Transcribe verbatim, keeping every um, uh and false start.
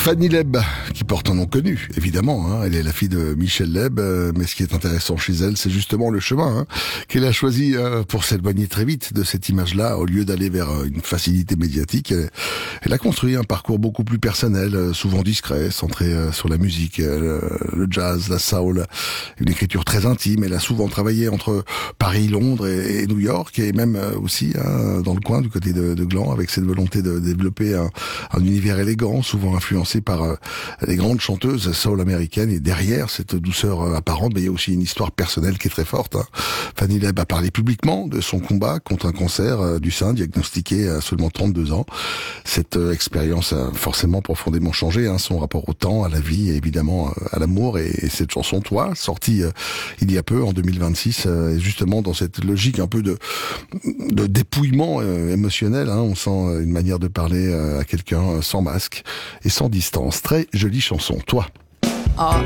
Fanny Leb, qui porte un nom connu, évidemment, hein. Elle est la fille de Michel Leb, euh, mais ce qui est intéressant chez elle, c'est justement le chemin hein, qu'elle a choisi euh, pour s'éloigner très vite de cette image-là, au lieu d'aller vers euh, une facilité médiatique. Elle, elle a construit un parcours beaucoup plus personnel, euh, souvent discret, centré euh, sur la musique, euh, le jazz, la soul, une écriture très intime. Elle a souvent travaillé entre Paris, Londres et, et New York, et même euh, aussi hein, dans le coin du côté de, de Gland, avec cette volonté de développer un, un univers élégant, souvent influencé par euh, les grandes chanteuses soul américaines. Et derrière cette douceur euh, apparente, mais il y a aussi une histoire personnelle qui est très forte. Hein. Fanny Leb a parlé publiquement de son combat contre un cancer euh, du sein diagnostiqué à seulement trente-deux ans. Cette euh, expérience a forcément profondément changé hein, son rapport au temps, à la vie et évidemment euh, à l'amour. Et, et cette chanson, Toi, sortie euh, il y a peu, en deux mille vingt-six, euh, est justement dans cette logique un peu de, de dépouillement euh, émotionnel. Hein. On sent une manière de parler euh, à quelqu'un sans masque et sans distance. Très jolie chanson, Toi. Oh.